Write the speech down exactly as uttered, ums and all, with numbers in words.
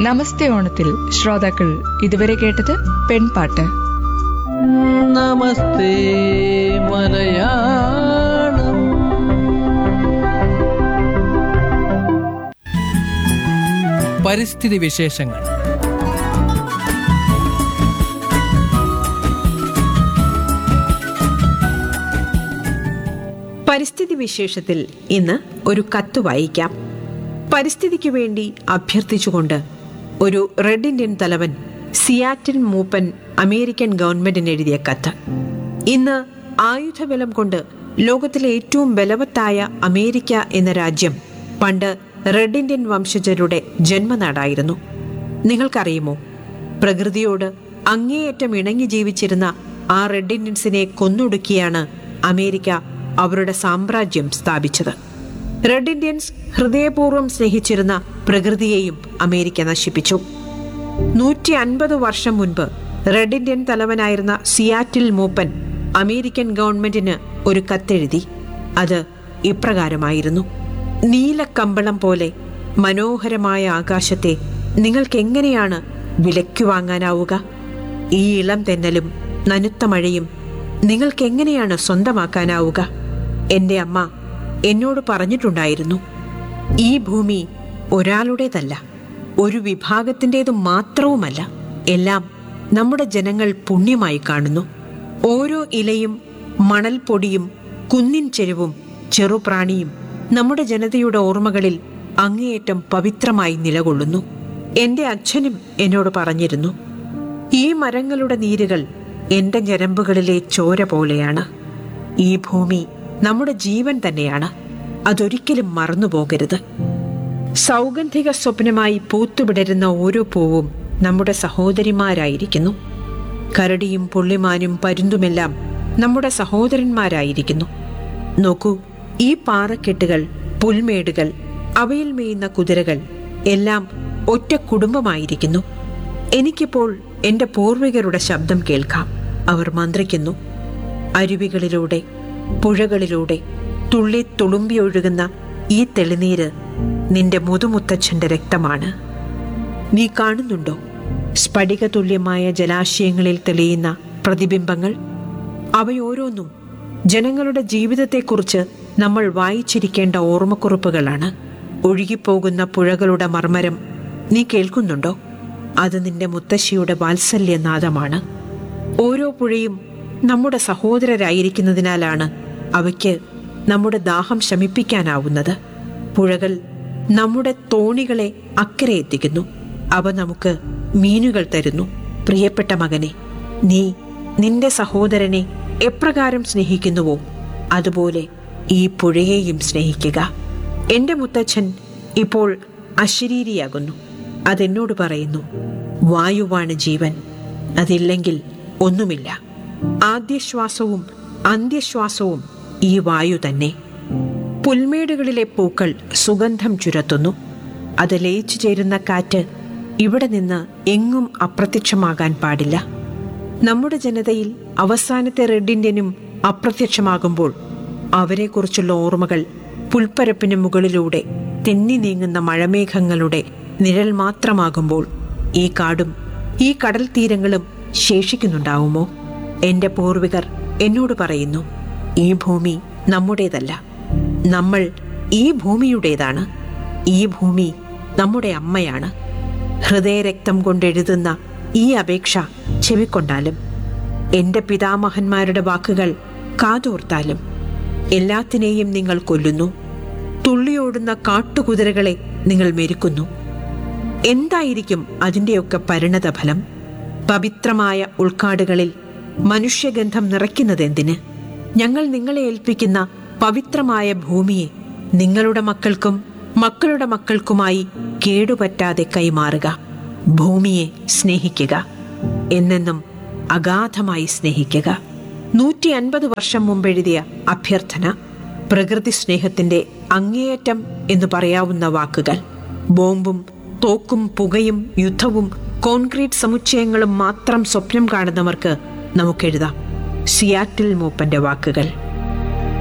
നമസ്തേ ഓണത്തിൽ ശ്രോതാക്കൾ ഇതുവരെ കേട്ടത് പെൺപാട്ട്. നമസ്തേ മലയാളം. പരിസ്ഥിതി വിശേഷങ്ങൾ. പരിസ്ഥിതി വിശേഷത്തിൽ ഇന്ന് ഒരു കത്ത് വായിക്കാം. പരിസ്ഥിതിക്കു വേണ്ടി അഭ്യർത്ഥിച്ചുകൊണ്ട് ഒരു റെഡ് ഇന്ത്യൻ തലവൻ സിയാറ്റിൽ മൂപ്പൻ അമേരിക്കൻ ഗവൺമെന്റിന് എഴുതിയ കത്ത്. ഇന്ന് ആയുധബലം കൊണ്ട് ലോകത്തിലെ ഏറ്റവും ബലവത്തായ അമേരിക്ക എന്ന രാജ്യം പണ്ട് റെഡ് ഇന്ത്യൻ വംശജരുടെ ജന്മനാടായിരുന്നു. നിങ്ങൾക്കറിയുമോ, പ്രകൃതിയോട് അങ്ങേയറ്റം ഇണങ്ങി ജീവിച്ചിരുന്ന ആ റെഡ് ഇന്ത്യൻസിനെ കൊന്നൊടുക്കിയാണ് അമേരിക്ക അവരുടെ സാമ്രാജ്യം സ്ഥാപിച്ചത്. റെഡ് ഇന്ത്യൻസ് ഹൃദയപൂർവ്വം സ്നേഹിച്ചിരുന്ന പ്രകൃതിയെയും അമേരിക്ക നശിപ്പിച്ചു. നൂറ്റി അൻപത് വർഷം മുൻപ് റെഡ് ഇന്ത്യൻ തലവനായിരുന്ന സിയാറ്റിൽ മൂപ്പൻ അമേരിക്കൻ ഗവൺമെന്റിന് ഒരു കത്തെഴുതി. അത് ഇപ്രകാരമായിരുന്നു: നീലക്കമ്പളം പോലെ മനോഹരമായ ആകാശത്തെ നിങ്ങൾക്കെങ്ങനെയാണ് വിലയ്ക്കു വാങ്ങാനാവുക? ഈ ഇളം തെന്നലും നനുത്ത മഴയും നിങ്ങൾക്കെങ്ങനെയാണ് സ്വന്തമാക്കാനാവുക? എന്റെ അമ്മ എന്നോട് പറഞ്ഞിട്ടുണ്ടായിരുന്നു, ഈ ഭൂമി ഒരാളുടേതല്ല, ഒരു വിഭാഗത്തിൻ്റെതു മാത്രവുമല്ല, എല്ലാം നമ്മുടെ ജനങ്ങൾ പുണ്യമായി കാണുന്നു. ഓരോ ഇലയും മണൽപ്പൊടിയും കുന്നിൻ ചെരുവും ചെറുപ്രാണിയും നമ്മുടെ ജനതയുടെ ഓർമ്മകളിൽ അങ്ങേയറ്റം പവിത്രമായി നിലകൊള്ളുന്നു. എന്റെ അച്ഛനും എന്നോട് പറഞ്ഞിരുന്നു, ഈ മരങ്ങളുടെ നീരുകൾ എന്റെ ഞരമ്പുകളിലെ ചോര പോലെയാണ്. ഈ ഭൂമി നമ്മുടെ ജീവൻ തന്നെയാണ്, അതൊരിക്കലും മറന്നുപോകരുത്. സൗഗന്ധിക സ്വപ്നമായി പൂത്തുവിടരുന്ന ഓരോ പൂവും നമ്മുടെ സഹോദരിമാരായിരിക്കുന്നു. കരടിയും പുള്ളിമാനും പരുന്തുമെല്ലാം നമ്മുടെ സഹോദരന്മാരായിരിക്കുന്നു. നോക്കൂ, ഈ പാറക്കെട്ടുകൾ, പുൽമേടുകൾ, അവയിൽ മേയുന്ന കുതിരകൾ എല്ലാം ഒറ്റ കുടുംബമായിരിക്കുന്നു. എനിക്കിപ്പോൾ എന്റെ പൂർവികരുടെ ശബ്ദം കേൾക്കാം. അവർ മന്ത്രിക്കുന്നു. അരുവികളിലൂടെ, പുഴകളിലൂടെ തുള്ളി തുളുമ്പി ഒഴുകുന്ന ഈ തെളിനീര് നിന്റെ മുതുമുത്തച്ഛന്റെ രക്തമാണ്. നീ കാണുന്നുണ്ടോ സ്ഫടിക തുല്യമായ ജലാശയങ്ങളിൽ തെളിയുന്ന പ്രതിബിംബങ്ങൾ? അവയോരോന്നും ജനങ്ങളുടെ ജീവിതത്തെക്കുറിച്ച് നമ്മൾ വായിച്ചിരിക്കേണ്ട ഓർമ്മക്കുറിപ്പുകളാണ്. ഒഴുകിപ്പോകുന്ന പുഴകളുടെ മർമ്മരം നീ കേൾക്കുന്നുണ്ടോ? അത് നിന്റെ മുത്തശ്ശിയുടെ വാത്സല്യനാദമാണ്. ഓരോ പുഴയും നമ്മുടെ സഹോദരരായിരിക്കുന്നതിനാലാണ് അവയ്ക്ക് നമ്മുടെ ദാഹം ശമിപ്പിക്കാനാവുന്നത്. പുഴകൾ നമ്മുടെ തോണികളെ അക്കരെ എത്തിക്കുന്നു. അവ നമുക്ക് മീനുകൾ തരുന്നു. പ്രിയപ്പെട്ട മകനെ, നീ നിന്റെ സഹോദരനെ എപ്രകാരം സ്നേഹിക്കുന്നുവോ അതുപോലെ ഈ പുഴയെയും സ്നേഹിക്കുക. എന്റെ മുത്തച്ഛൻ ഇപ്പോൾ അശരീരിയാകുന്നു. അതെന്നോട് പറയുന്നു, വായുവാണ് ജീവൻ, അതില്ലെങ്കിൽ ഒന്നുമില്ല. ആദ്യശ്വാസവും അന്ത്യശ്വാസവും ഈ വായു തന്നെ. പുൽമേടുകളിലെ പൂക്കൾ സുഗന്ധം ചുരത്തുന്നു. അത് ലയിച്ചു ചേരുന്ന കാറ്റ് ഇവിടെ നിന്ന് എങ്ങും അപ്രത്യക്ഷമാകാൻ പാടില്ല. നമ്മുടെ ജനതയിൽ അവസാനത്തെ റെഡ് ഇന്ത്യനും അപ്രത്യക്ഷമാകുമ്പോൾ അവരെക്കുറിച്ചുള്ള ഓർമ്മകൾ പുൽപ്പരപ്പിന് മുകളിലൂടെ തെന്നി നീങ്ങുന്ന മഴമേഘങ്ങളുടെ നിഴൽ മാത്രമാകുമ്പോൾ ഈ കാടും ഈ കടൽ തീരങ്ങളും ശേഷിക്കുന്നുണ്ടാവുമോ? എന്റെ പൂർവികർ എന്നോട് പറയുന്നു, ഈ ഭൂമി നമ്മുടേതല്ല, നമ്മൾ ഈ ഭൂമിയുടേതാണ്. ഈ ഭൂമി നമ്മുടെ അമ്മയാണ്. ഹൃദയരക്തം കൊണ്ടെഴുതുന്ന ഈ അപേക്ഷ ചെവിക്കൊണ്ടാലും എന്റെ പിതാമഹന്മാരുടെ വാക്കുകൾ കാതോർത്താലും എല്ലാത്തിനെയും നിങ്ങൾ കൊല്ലുന്നു. തുള്ളിയോടുന്ന കാട്ടുകുതിരകളെ നിങ്ങൾ മെരുക്കുന്നു. എന്തായിരിക്കും അതിൻ്റെയൊക്കെ പരിണതഫലം? പവിത്രമായ ഉൾക്കാടുകളിൽ മനുഷ്യഗന്ധം നിറയ്ക്കുന്നതെന്തിന്? ഞങ്ങൾ നിങ്ങളെ ഏൽപ്പിക്കുന്ന പവിത്രമായ ഭൂമിയെ നിങ്ങളുടെ മക്കൾക്കും മക്കളുടെ മക്കൾക്കുമായി കേടുപറ്റാതെ കൈമാറുക. ഭൂമിയെ സ്നേഹിക്കുക, എന്നെന്നും അഗാധമായി സ്നേഹിക്കുക. നൂറ്റി അൻപത് വർഷം മുമ്പെഴുതിയ അഭ്യർത്ഥന, പ്രകൃതി സ്നേഹത്തിന്റെ അങ്ങേയറ്റം എന്ന് പറയാവുന്ന വാക്കുകൾ. ബോംബും തോക്കും പുകയും യുദ്ധവും കോൺക്രീറ്റ് സമുച്ചയങ്ങളും മാത്രം സ്വപ്നം കാണുന്നവർക്ക് നമുക്കെഴുതാം സിയാറ്റിൽ മൂപ്പന്റെ വാക്കുകൾ.